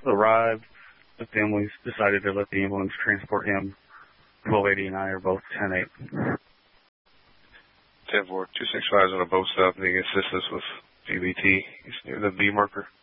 arrived. The families decided to let the ambulance transport him. 1280 and I are both 10-8. 10-4, 265 is on a boat stop. They assist us with PBT. He's near the B marker.